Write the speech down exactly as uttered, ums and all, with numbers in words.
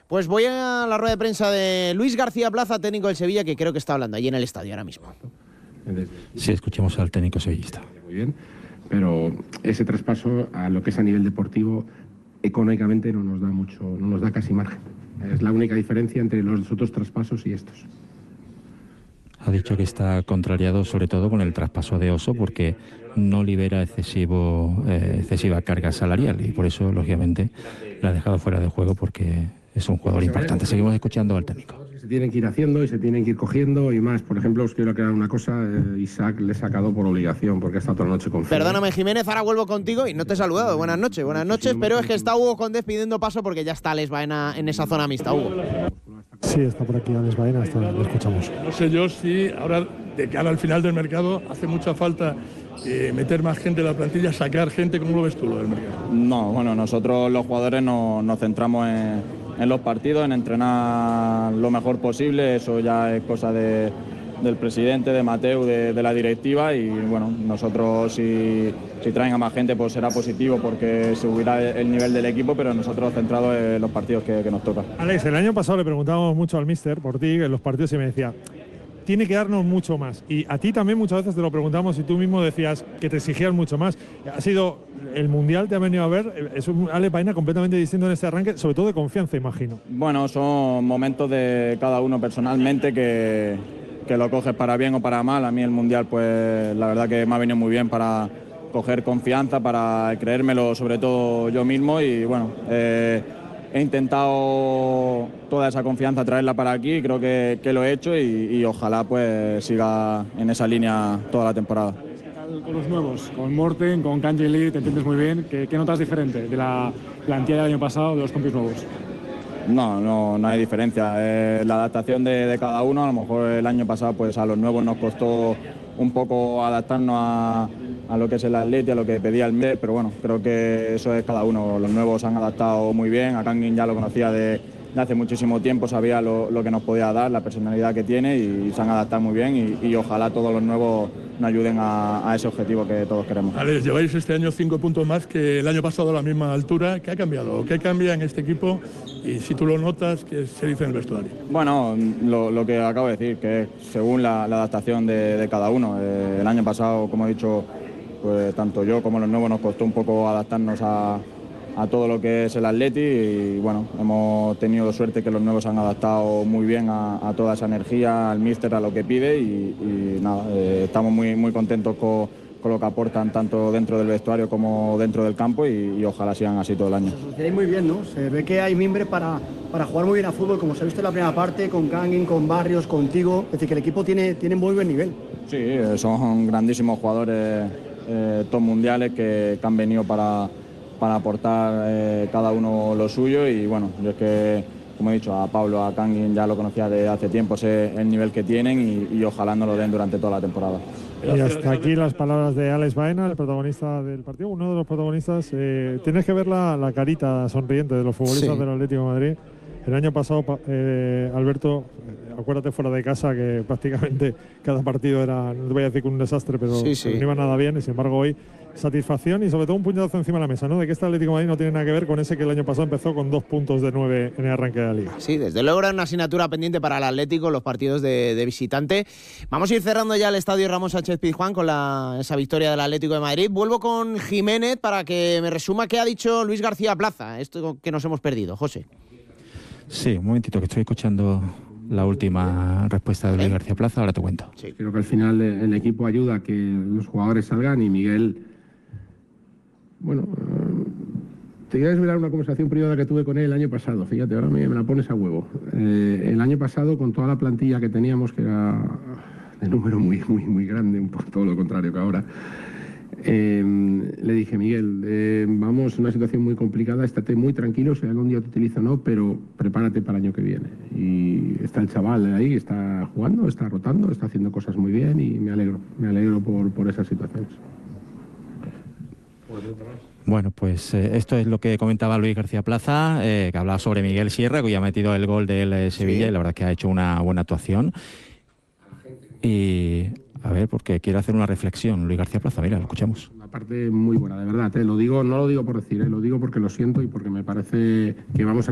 Pues voy a la rueda de prensa de Luis García Plaza, técnico del Sevilla, que creo que está hablando allí en el estadio ahora mismo. Sí, escuchemos al técnico sevillista. Muy bien, pero ese traspaso a lo que es a nivel deportivo, económicamente no nos da mucho, no nos da casi margen. Es la única diferencia entre los otros traspasos y estos. Ha dicho que está contrariado sobre todo con el traspaso de Oso porque no libera excesivo, eh, excesiva carga salarial y por eso, lógicamente, la ha dejado fuera de juego porque es un jugador importante. Seguimos escuchando al técnico. Se tienen que ir haciendo y se tienen que ir cogiendo y más. Por ejemplo, os quiero aclarar una cosa, eh, Isaac le he sacado por obligación porque ha estado toda la noche con Fede. Perdóname, Jiménez, ahora vuelvo contigo y no te he saludado. Buenas noches, buenas noches, pero es que está Hugo Condés pidiendo paso porque ya está Alex Baena en esa zona mixta. Hugo. Sí, está por aquí Alex Baena, está, lo escuchamos. No sé yo si ahora, de cara al final del mercado, hace mucha falta eh, meter más gente en la plantilla, sacar gente. ¿Cómo lo ves tú lo del mercado? No, bueno, nosotros los jugadores nos, nos centramos en, en los partidos, en entrenar lo mejor posible. Eso ya es cosa de, del presidente, de Mateu, de, de la directiva y bueno, nosotros si, si traen a más gente pues será positivo porque subirá el nivel del equipo, pero nosotros centrados en los partidos que, que nos toca. Alex, el año pasado le preguntábamos mucho al míster por ti en los partidos y me decía, tiene que darnos mucho más. Y a ti también muchas veces te lo preguntamos y tú mismo decías que te exigías mucho más. Ha sido el Mundial, te ha venido a ver, es un Alex Baena completamente distinto en este arranque, sobre todo de confianza, imagino. Bueno, son momentos de cada uno personalmente que, que lo coges para bien o para mal. A mí el Mundial, pues la verdad que me ha venido muy bien para coger confianza, para creérmelo sobre todo yo mismo y bueno, eh, he intentado toda esa confianza traerla para aquí, creo que, que lo he hecho y, y ojalá pues siga en esa línea toda la temporada. Con los nuevos, con Morten, con Kangeli, te entiendes muy bien. ¿Qué, qué notas diferente de la plantilla del año pasado, de los compis nuevos? No, no, no hay diferencia. Eh, la adaptación de, de cada uno, a lo mejor el año pasado pues a los nuevos nos costó un poco adaptarnos a, a lo que es el Atleti, a lo que pedía el M E, pero bueno, creo que eso es cada uno. Los nuevos se han adaptado muy bien, a Kangin ya lo conocía de, de hace muchísimo tiempo, sabía lo, lo que nos podía dar, la personalidad que tiene y, y se han adaptado muy bien y, y ojalá todos los nuevos nos ayuden a, a ese objetivo que todos queremos. Alex, lleváis este año cinco puntos más que el año pasado a la misma altura. ¿Qué ha cambiado? ¿Qué cambia en este equipo? Y si tú lo notas, ¿qué se dice en el vestuario? Bueno, lo, lo que acabo de decir, que es según la, la adaptación de, de cada uno. Eh, el año pasado, como he dicho, pues tanto yo como los nuevos nos costó un poco adaptarnos a, a todo lo que es el Atleti y bueno, hemos tenido suerte que los nuevos se han adaptado muy bien a, a toda esa energía, al míster, a lo que pide y, y nada, eh, estamos muy, muy contentos con, con lo que aportan tanto dentro del vestuario como dentro del campo y, y ojalá sigan así todo el año. Se ve muy bien, ¿no? Se ve que hay mimbre para, para jugar muy bien a fútbol, como se ha visto en la primera parte, con Kangin, con Barrios, contigo. Es decir, que el equipo tiene, tiene muy buen nivel. Sí, son grandísimos jugadores, eh, top mundiales que, que han venido para, para aportar eh, cada uno lo suyo y bueno, yo es que, como he dicho, a Pablo, a Kangin ya lo conocía de hace tiempo, sé el nivel que tienen y, y ojalá nos lo den durante toda la temporada. Y hasta aquí las palabras de Alex Baena, el protagonista del partido, uno de los protagonistas. Eh, tienes que ver la, la carita sonriente de los futbolistas sí. del Atlético de Madrid. El año pasado, eh, Alberto, acuérdate fuera de casa que prácticamente cada partido era, no te voy a decir que un desastre, pero sí, sí. no iba nada bien y sin embargo hoy satisfacción y sobre todo un puñetazo encima de la mesa, ¿no? De que este Atlético de Madrid no tiene nada que ver con ese que el año pasado empezó con dos puntos de nueve en el arranque de la Liga. Sí, desde luego era una asignatura pendiente para el Atlético, los partidos de, de visitante. Vamos a ir cerrando ya el estadio Ramón Sánchez Pizjuán con la, esa victoria del Atlético de Madrid. Vuelvo con Jiménez para que me resuma qué ha dicho Luis García Plaza, esto que nos hemos perdido. José. Sí, un momentito que estoy escuchando la última respuesta de Luis García Plaza, ahora te cuento. Sí. Creo que al final el equipo ayuda a que los jugadores salgan y Miguel, bueno, te voy a desvelar una conversación privada que tuve con él el año pasado, fíjate, ahora me, me la pones a huevo. Eh, el año pasado con toda la plantilla que teníamos, que era de número muy, muy, muy grande, un poco todo lo contrario que ahora, Eh, le dije, Miguel, eh, vamos, una situación muy complicada, estate muy tranquilo, si algún día te utilizo o no, pero prepárate para el año que viene. Y está el chaval ahí, está jugando, está rotando, está haciendo cosas muy bien y me alegro, me alegro por, por esas situaciones. Bueno, pues eh, esto es lo que comentaba Luis García Plaza, eh, que hablaba sobre Miguel Sierra, que ya ha metido el gol del eh, Sevilla sí. y la verdad es que ha hecho una buena actuación. Y a ver, porque quiere hacer una reflexión Luis García Plaza, mira, lo escuchamos. Una parte muy buena, de verdad, eh, lo digo, no lo digo por decir, eh, lo digo porque lo siento y porque me parece que vamos a